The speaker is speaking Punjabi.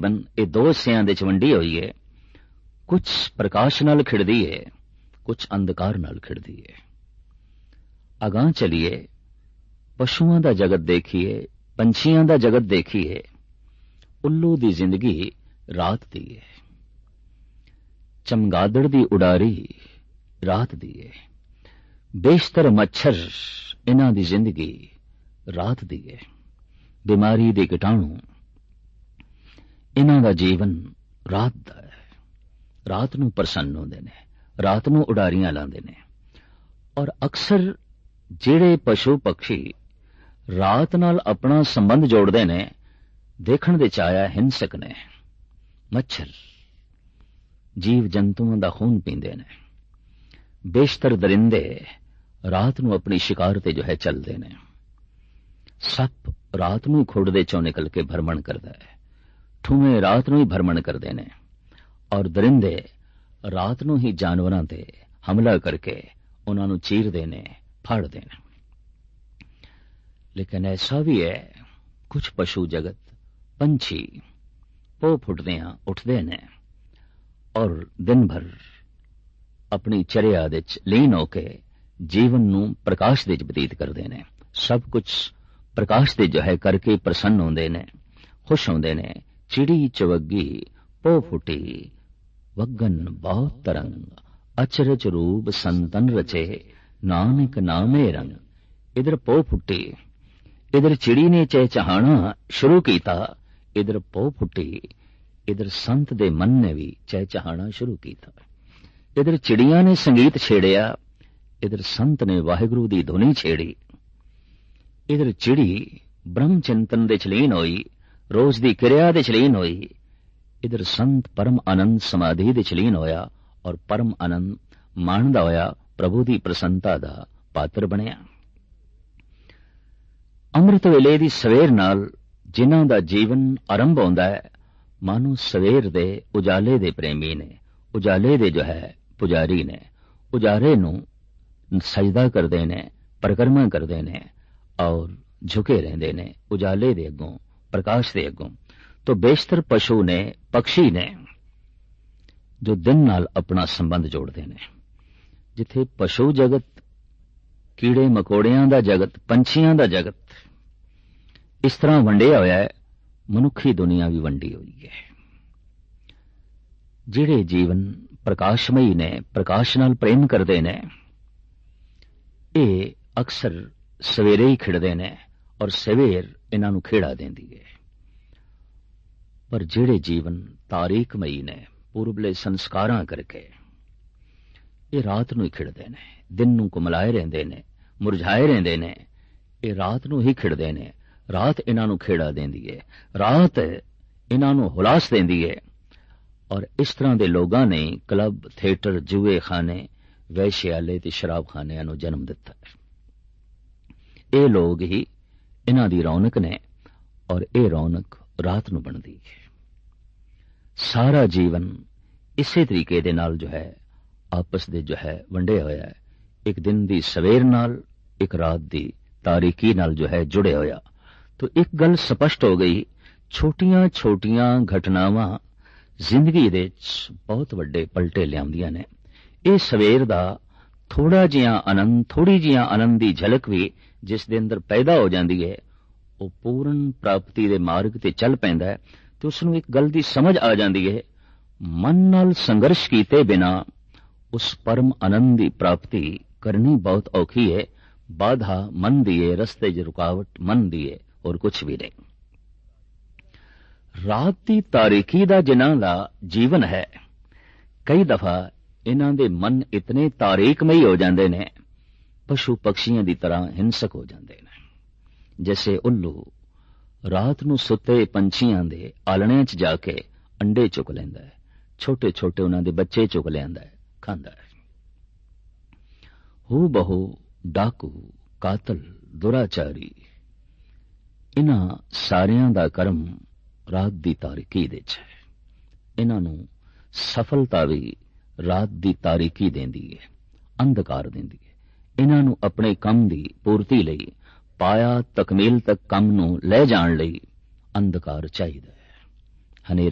ਜੀਵਨ ਇਹ ਦੋ ਹਿੱਸਿਆਂ ਦੇ ਚ ਵੰਡੀ ਹੋਈ ਹੈ। ਕੁਝ ਪ੍ਰਕਾਸ਼ ਨਾਲ ਖਿੜਦੀ ਹੈ, ਕੁਝ ਅੰਧਕਾਰ ਨਾਲ ਖਿੜਦੀ ਹੈ। ਅਗਾਂਹ ਚਲੀਏ, ਪਸ਼ੂਆਂ ਦਾ ਜਗਤ ਦੇਖੀਏ, ਪੰਛੀਆਂ ਦਾ ਜਗਤ ਦੇਖੀਏ। ਉੱਲੂ ਦੀ ਜ਼ਿੰਦਗੀ ਰਾਤ ਦੀ ਹੈ, ਚਮਗਾਦੜ ਦੀ ਉਡਾਰੀ ਰਾਤ ਦੀ ਹੈ, ਬੇਸ਼ਤਰ ਮੱਛਰ ਇਹਨਾਂ ਦੀ ਜ਼ਿੰਦਗੀ ਰਾਤ ਦੀ ਹੈ। ਬਿਮਾਰੀ ਦੇ ਕੀਟਾਣੂ ਇਹਨਾਂ ਦਾ ਜੀਵਨ ਰਾਤ ਦਾ ਹੈ। ਰਾਤ ਨੂੰ ਪ੍ਰਸੰਨ ਹੁੰਦੇ ਨੇ, ਰਾਤ ਨੂੰ ਉਡਾਰੀਆਂ ਲਾਉਂਦੇ ਨੇ। ਔਰ ਅਕਸਰ ਜਿਹੜੇ ਪਸ਼ੂ ਪਕਸ਼ੀ ਰਾਤ ਨਾਲ ਆਪਣਾ ਸੰਬੰਧ ਜੋੜਦੇ ਨੇ, ਦੇਖਣ ਦੇ ਚਾਇਆ ਹਿੰਸਕ ਨੇ। ਮੱਛਰ ਜੀਵ ਜੰਤੂਆਂ ਦਾ ਖੂਨ ਪੀਂਦੇ ਨੇ। ਬੇਸ਼ਤਰ ਦਰਿੰਦੇ ਰਾਤ ਨੂੰ ਆਪਣੀ ਸ਼ਿਕਾਰ ਤੇ ਜੋ ਹੈ ਚੱਲਦੇ ਨੇ। ਸੱਪ ਰਾਤ ਨੂੰ ਖੁੱਡ ਦੇ ਚੋਂ ਨਿਕਲ ਕੇ ਭਰਮਣ ਕਰਦਾ ਹੈ। ਠੂਵੇਂ ਰਾਤ ਨੂੰ ਹੀ ਭਰਮਣ ਕਰਦੇ ਨੇ। ਔਰ ਦਰਿੰਦੇ ਰਾਤ ਨੂੰ ਹੀ ਜਾਨਵਰਾਂ ਤੇ ਹਮਲਾ ਕਰਕੇ ਉਹਨਾਂ ਨੂੰ ਚੀਰਦੇ ਨੇ, ਫਾੜਦੇ ਨੇ। ਲੇਕਿਨ ਐਸਾ ਵੀ ਹੈ, ਕੁਝ ਪਸ਼ੂ ਜਗਤ ਪੰਛੀ ਪੋ ਫੁੱਟਦਿਆਂ ਉੱਠਦੇ ਨੇ ਔਰ ਦਿਨ ਭਰ ਆਪਣੀ ਚਰਿਆ ਦੇ ਚ ਲੀਨ ਹੋ ਕੇ ਜੀਵਨ ਨੂੰ ਪ੍ਰਕਾਸ਼ ਦੇ ਚ ਬਤੀਤ ਕਰਦੇ ਨੇ। ਸਭ ਕੁਝ ਪ੍ਰਕਾਸ਼ ਦੇ ਜੋ ਹੈ ਕਰਕੇ ਪ੍ਰਸੰਨ ਹੁੰਦੇ ਨੇ, ਖੁਸ਼ ਹੁੰਦੇ ਨੇ। ਚਿੜੀ ਚਵੱਗੀ ਪੋ ਫੁੱਟੀ, ਵਗਨ ਬਹੁਤ ਤਰੰਗ, ਅਚਰਜ ਰੂਪ ਸੰਤਨ ਰਚੇ, ਨਾਨਕ ਨਾਮੇ ਰੰਗ। ਇਧਰ ਪੋ ਫੁੱਟੀ, ਇਧਰ ਚਿੜੀ ਨੇ ਚਹਿਚਹਾਣਾ ਸ਼ੁਰੂ ਕੀਤਾ। ਇਧਰ ਪੋ ਫੁੱਟੀ, ਇਧਰ ਸੰਤ ਦੇ ਮਨ ਨੇ ਵੀ ਚਹਿਚਹਾਣਾ ਸ਼ੁਰੂ ਕੀਤਾ। ਇਧਰ ਚਿੜੀਆਂ ਨੇ ਸੰਗੀਤ ਛੇੜਿਆ, ਇਧਰ ਸੰਤ ਨੇ ਵਾਹਿਗੁਰੂ ਦੀ ਧੁਨੀ ਛੇੜੀ। ਇਧਰ ਚਿੜੀ ਬ੍ਰਹਮ ਚਿੰਤਨ ਦੇ ਚਲੀਨ ਹੋਈ, ਰੋਜ਼ ਦੀ ਕਿਰਿਆ ਦੇ ਚਲੀਨ ਹੋਈ। ਇਧਰ ਸੰਤ ਪਰਮ ਆਨੰਦ ਸਮਾਧੀ ਦੇ ਚਲੀਨ ਹੋਇਆ ਔਰ ਪਰਮ ਆਨੰਦ ਮਾਣਦਾ ਹੋਇਆ ਪ੍ਰਭੂ ਦੀ ਪ੍ਰਸੰਨਤਾ ਦਾ ਪਾਤਰ ਬਣਿਆ। ਅੰਮ੍ਰਿਤ ਵੇਲੇ ਦੀ ਸਵੇਰ ਨਾਲ ਜਿਨ੍ਹਾਂ ਦਾ ਜੀਵਨ ਆਰੰਭ ਹੁੰਦਾ ਹੈ, ਮਾਨੋ ਸਵੇਰ ਦੇ ਉਜਾਲੇ ਦੇ ਪ੍ਰੇਮੀ ਨੇ, ਉਜਾਲੇ ਦੇ ਜੋ ਹੈ ਪੁਜਾਰੀ ਨੇ। ਉਜਾਰੇ ਨੂੰ ਸਜਦਾ ਕਰਦੇ ਨੇ, ਪਰਿਕਰਮਾ ਕਰਦੇ ਨੇ ਔਰ ਝੁਕੇ ਰਹਿੰਦੇ ਨੇ ਉਜਾਲੇ ਦੇ ਅੱਗੋਂ, ਪ੍ਰਕਾਸ਼ ਦੇ ਅੱਗੋਂ। ਤੋ ਬੇਸ਼ਤਰ ਪਸ਼ੂ ਨੇ, ਪਕਸ਼ੀ ਨੇ ਜੋ ਦਿਨ ਨਾਲ ਆਪਣਾ ਸੰਬੰਧ ਜੋੜਦੇ ਨੇ। ਜਿੱਥੇ ਪਸ਼ੂ ਜਗਤ, ਕੀੜੇ ਮਕੌੜਿਆਂ ਦਾ ਜਗਤ, ਪੰਛੀਆਂ ਦਾ ਜਗਤ ਇਸ ਤਰ੍ਹਾਂ ਵੰਡਿਆ ਹੋਇਆ ਹੈ, ਮਨੁੱਖੀ ਦੁਨੀਆ ਵੀ ਵੰਡੀ ਹੋਈ ਹੈ। ਜਿਹੜੇ ਜੀਵਨ ਪ੍ਰਕਾਸ਼ਮਈ ਨੇ, ਪ੍ਰਕਾਸ਼ ਨਾਲ ਪ੍ਰੇਮ ਕਰਦੇ ਨੇ, ਇਹ ਅਕਸਰ ਸਵੇਰੇ ਹੀ ਖਿੜਦੇ ਨੇ ਔਰ ਸਵੇਰ ਇਹਨਾਂ ਨੂੰ ਖੇੜਾ ਦਿੰਦੀ ਹੈ। ਪਰ ਜਿਹੜੇ ਜੀਵਨ ਤਾਰੀਕਮਈ ਨੇ, ਪੂਰਬਲੇ ਸੰਸਕਾਰਾਂ ਕਰਕੇ, ਇਹ ਰਾਤ ਨੂੰ ਹੀ ਖਿੜਦੇ ਨੇ। ਦਿਨ ਨੂੰ ਕੁਮਲਾਏ ਰਹਿੰਦੇ ਨੇ, ਮੁਰਝਾਏ ਰਹਿੰਦੇ ਨੇ। ਇਹ ਰਾਤ ਨੂੰ ਹੀ ਖਿੜਦੇ ਨੇ। ਰਾਤ ਇਹਨਾਂ ਨੂੰ ਖੇੜਾ ਦਿੰਦੀ ਹੈ, ਰਾਤ ਇਹਨਾਂ ਨੂੰ ਹੁਲਾਸ ਦਿੰਦੀ ਹੈ। ਔਰ ਇਸ ਤਰ੍ਹਾਂ ਦੇ ਲੋਕਾਂ ਨੇ ਕਲੱਬ, ਥੀਏਟਰ, ਜੂਏ ਖਾਨੇ, ਵੈਸ਼ਿਆਲੇ ਤੇ ਸ਼ਰਾਬਖਾਨਿਆਂ ਨੂੰ ਜਨਮ ਦਿੱਤਾ ਹੈ। ਇਹ ਲੋਕ ਹੀ ਇਹਨਾਂ ਦੀ ਰੌਣਕ ਨੇ ਔਰ ਇਹ ਰੌਣਕ ਰਾਤ ਨੂੰ ਬਣਦੀ ਹੈ। ਸਾਰਾ ਜੀਵਨ ਇਸੇ ਤਰੀਕੇ ਦੇ ਨਾਲ ਜੋ ਹੈ ਆਪਸ ਦੇ ਜੋ ਹੈ ਵੰਡਿਆ ਹੋਇਆ ਹੈ। ਇੱਕ ਦਿਨ ਦੀ ਸਵੇਰ ਨਾਲ, ਇੱਕ ਰਾਤ ਦੀ ਤਾਰੀਕੀ ਨਾਲ ਜੋ ਹੈ ਜੁੜਿਆ ਹੋਇਆ। ਤੋ ਇੱਕ ਗੱਲ ਸਪਸ਼ਟ ਹੋ ਗਈ, ਛੋਟੀਆਂ ਛੋਟੀਆਂ ਘਟਨਾਵਾਂ ਜ਼ਿੰਦਗੀ ਦੇ ਵਿੱਚ ਬਹੁਤ ਵੱਡੇ ਪਲਟੇ ਲਿਆਉਂਦੀਆਂ ਨੇ। ਇਹ ਸਵੇਰ ਦਾ ਥੋੜਾ ਜਿਹਾ ਆਨੰਦ, ਥੋੜੀ ਜਿਹਾ ਆਨੰਦ ਦੀ ਝਲਕ ਵੀ ਜਿਸ ਦੇ ਅੰਦਰ ਪੈਦਾ ਹੋ ਜਾਂਦੀ ਹੈ, ਉਹ ਪੂਰਨ ਪ੍ਰਾਪਤੀ ਦੇ ਮਾਰਗ ਤੇ ਚੱਲ ਪੈਂਦਾ ਹੈ। ਤੇ ਉਸ ਨੂੰ ਇੱਕ ਗੱਲ ਦੀ ਸਮਝ ਆ ਜਾਂਦੀ ਹੈ, ਮਨ ਨਾਲ ਸੰਘਰਸ਼ ਕੀਤੇ ਬਿਨਾ ਉਸ ਪਰਮ ਆਨੰਦ ਦੀ ਪ੍ਰਾਪਤੀ ਕਰਨੀ ਬਹੁਤ ਔਖੀ ਹੈ। ਬਾਧਾ ਮਨ ਦੀ ਹੈ, ਰਸਤੇ 'ਚ ਰੁਕਾਵਟ ਮਨ ਦੀ ਹੈ, ਹੋਰ ਕੁਛ ਵੀ ਨਹੀਂ। ਰਾਤ ਦੀ ਤਾਰੀਕੀ ਦਾ ਜਿਨ੍ਹਾਂ ਦਾ ਜੀਵਨ ਹੈ, ਕਈ ਦਫਾ ਇਹਨਾਂ ਦੇ ਮਨ ਇਤਨੇ ਤਾਰੀਕਮਈ ਹੋ ਜਾਂਦੇ ਨੇ, ਪਸ਼ੂ ਪਕਸ਼ੀਆਂ ਦੀ ਤਰ੍ਹਾਂ ਹਿੰਸਕ ਹੋ ਜਾਂਦੇ ਨੇ। ਜੈਸੇ ਉੱਲੂ ਰਾਤ ਨੂੰ ਸੁੱਤੇ ਪੰਛੀਆਂ ਦੇ ਆਲਣਿਆਂ 'ਚ ਜਾ ਕੇ ਅੰਡੇ ਚੁੱਕ ਲੈਂਦਾ ਹੈ, ਛੋਟੇ ਛੋਟੇ ਉਹਨਾਂ ਦੇ ਬੱਚੇ ਚੁੱਕ ਲਿਆਂਦਾ ਹੈ, ਖਾਂਦਾ ਹੈ। ਹੂ ਬਹੂ ਡਾਕੂ, ਕਾਤਲ, ਦੁਰਾਚਾਰੀ, ਇਹਨਾਂ ਸਾਰਿਆਂ ਦਾ ਕਰਮ ਰਾਤ ਦੀ ਤਾਰੀਕੀ ਦੇ 'ਚ ਹੈ। ਇਹਨਾਂ ਨੂੰ ਸਫਲਤਾ ਵੀ ਰਾਤ ਦੀ ਤਾਰੀਕੀ ਦਿੰਦੀ ਹੈ, ਅੰਧਕਾਰ ਦਿੰਦੀ ਹੈ। ਇਹਨਾਂ ਨੂੰ ਆਪਣੇ ਕੰਮ ਦੀ ਪੂਰਤੀ ਲਈ, ਪਾਇਆ ਤਕਮੀਲ ਤੱਕ ਕੰਮ ਨੂੰ ਲੈ ਜਾਣ ਲਈ ਅੰਧਕਾਰ ਚਾਹੀਦਾ।